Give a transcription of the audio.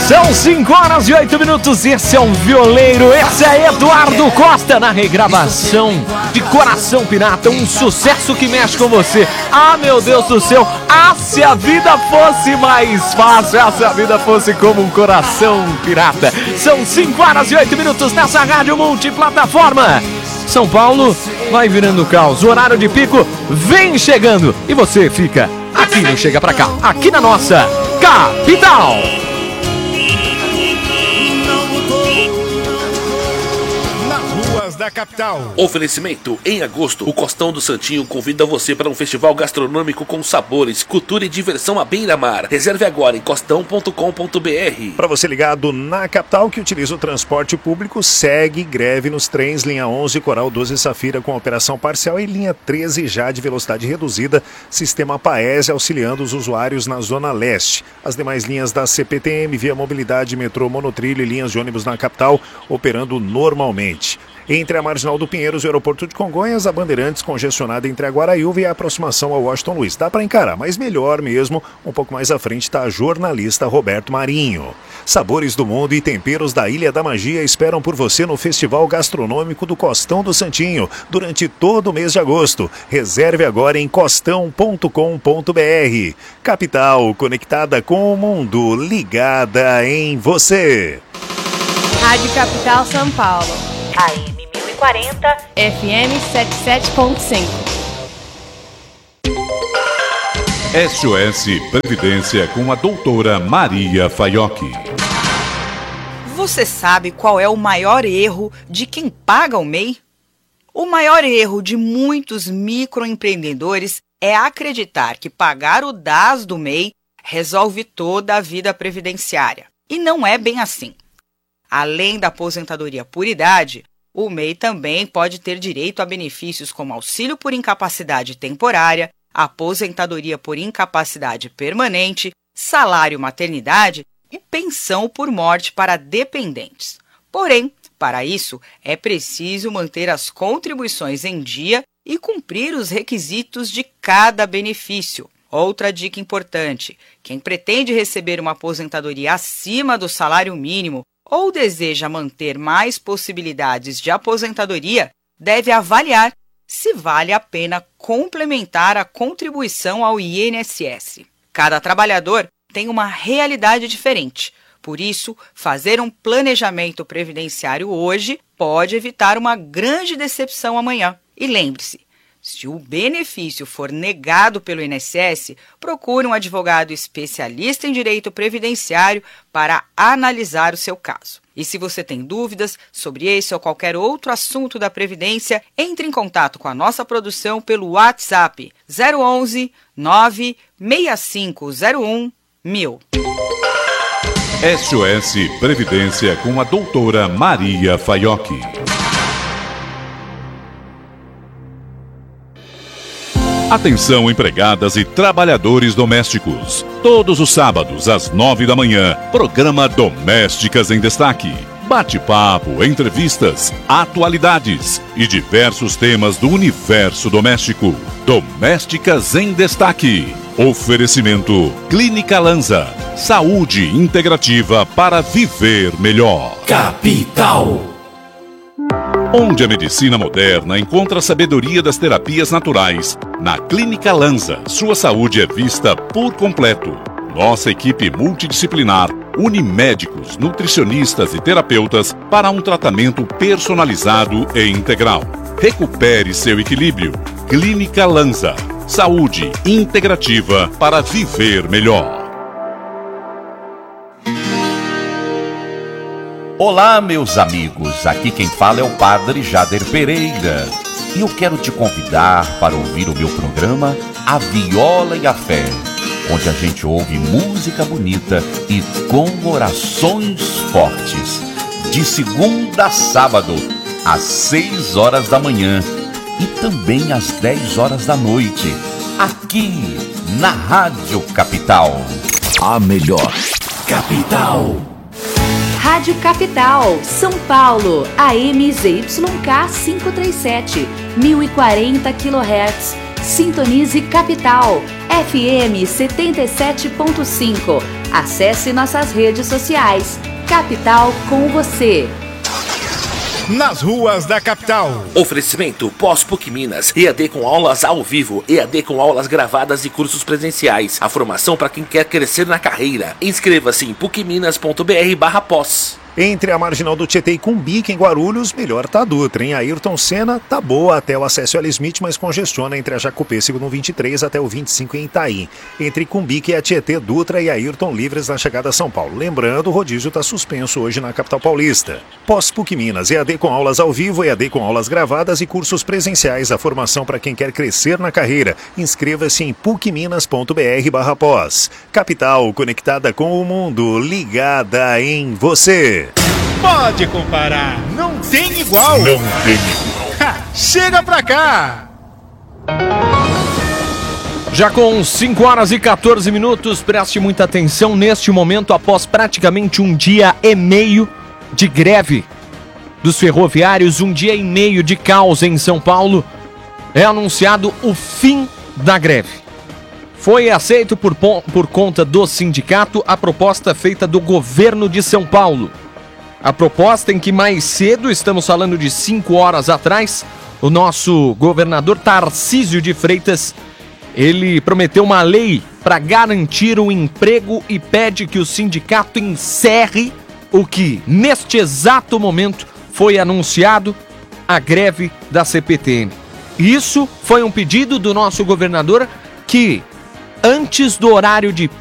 São 5 horas e 8 minutos, esse é um violeiro, esse é Eduardo Costa na regravação de Coração Pirata, um sucesso que mexe com você. Ah, meu Deus do céu, se a vida fosse mais fácil, se a vida fosse como um coração pirata. São 5 horas e 8 minutos nessa rádio multiplataforma. São Paulo vai virando caos, o horário de pico vem chegando e você fica aqui, não chega pra cá, aqui na nossa capital. Da capital. Oferecimento: em agosto, o Costão do Santinho convida você para um festival gastronômico com sabores, cultura e diversão à beira-mar. Reserve agora em costão.com.br. Para você ligado na capital que utiliza o transporte público, segue greve nos trens linha 11, Coral 12 Safira com operação parcial e linha 13 já de velocidade reduzida, sistema Paese auxiliando os usuários na zona leste. As demais linhas da CPTM, Via Mobilidade, metrô, monotrilho e linhas de ônibus na capital operando normalmente. Entre a Marginal do Pinheiros e o aeroporto de Congonhas, a Bandeirantes congestionada entre a Guaraiúva e a aproximação ao Washington Luiz. Dá para encarar, mas melhor mesmo, um pouco mais à frente está a jornalista Roberto Marinho. Sabores do mundo e temperos da Ilha da Magia esperam por você no Festival Gastronômico do Costão do Santinho, durante todo o mês de agosto. Reserve agora em costão.com.br. Capital, conectada com o mundo, ligada em você. Rádio Capital São Paulo. AM 1040, FM 77.5. SOS Previdência com a doutora Maria Faiocchi. Você sabe qual é o maior erro de quem paga o MEI? O maior erro de muitos microempreendedores é acreditar que pagar o DAS do MEI resolve toda a vida previdenciária. E não é bem assim. Além da aposentadoria por idade, o MEI também pode ter direito a benefícios como auxílio por incapacidade temporária, aposentadoria por incapacidade permanente, salário maternidade e pensão por morte para dependentes. Porém, para isso, é preciso manter as contribuições em dia e cumprir os requisitos de cada benefício. Outra dica importante: quem pretende receber uma aposentadoria acima do salário mínimo ou deseja manter mais possibilidades de aposentadoria, deve avaliar se vale a pena complementar a contribuição ao INSS. Cada trabalhador tem uma realidade diferente. Por isso, fazer um planejamento previdenciário hoje pode evitar uma grande decepção amanhã. E lembre-se, se o benefício for negado pelo INSS, procure um advogado especialista em direito previdenciário para analisar o seu caso. E se você tem dúvidas sobre esse ou qualquer outro assunto da Previdência, entre em contato com a nossa produção pelo WhatsApp 011 96501 1000. SOS Previdência com a doutora Maria Faiocchi. Atenção, empregadas e trabalhadores domésticos. Todos os sábados, às 9 da manhã, programa Domésticas em Destaque. Bate-papo, entrevistas, atualidades e diversos temas do universo doméstico. Domésticas em Destaque. Oferecimento Clínica Lanza. Saúde integrativa para viver melhor. Capital. Onde a medicina moderna encontra a sabedoria das terapias naturais. Na Clínica Lanza, sua saúde é vista por completo. Nossa equipe multidisciplinar une médicos, nutricionistas e terapeutas para um tratamento personalizado e integral. Recupere seu equilíbrio. Clínica Lanza. Saúde integrativa para viver melhor. Olá, meus amigos, aqui quem fala é o Padre Jader Pereira e eu quero te convidar para ouvir o meu programa A Viola e a Fé, onde a gente ouve música bonita e com orações fortes, de segunda a sábado, às 6 horas da manhã e também às 10 horas da noite, aqui na Rádio Capital. A melhor Capital. Rádio Capital, São Paulo, AM ZYK 537, 1040 kHz, Sintonize Capital, FM 77.5. Acesse nossas redes sociais. Capital com você. Nas ruas da capital. Oferecimento Pós-PUC Minas. EAD com aulas ao vivo. EAD com aulas gravadas e cursos presenciais. A formação para quem quer crescer na carreira. Inscreva-se em pucminas.br/pós. Entre a Marginal do Tietê e Cumbica, em Guarulhos, melhor tá a Dutra. Em Ayrton Senna, tá boa até o acesso a L. Smith, mas congestiona entre a Jacupê, segundo 23, até o 25 em Itaim. Entre Cumbica e a Tietê, Dutra e Ayrton livres na chegada a São Paulo. Lembrando, o rodízio tá suspenso hoje na capital paulista. Pós-PUC Minas, EAD com aulas ao vivo, EAD com aulas gravadas e cursos presenciais. A formação para quem quer crescer na carreira. Inscreva-se em pucminas.br/pós. Capital, conectada com o mundo, ligada em você. Pode comparar, não tem igual. Não tem igual. Chega pra cá. Já com 5 horas e 14 minutos, preste muita atenção neste momento, após praticamente um dia e meio de greve dos ferroviários, um dia e meio de caos em São Paulo, é anunciado o fim da greve. Foi aceito por conta do sindicato a proposta feita do governo de São Paulo. A proposta em que mais cedo, estamos falando de 5 horas atrás, o nosso governador Tarcísio de Freitas, ele prometeu uma lei para garantir o emprego e pede que o sindicato encerre o que, neste exato momento, foi anunciado, a greve da CPTM. Isso foi um pedido do nosso governador que, antes do horário de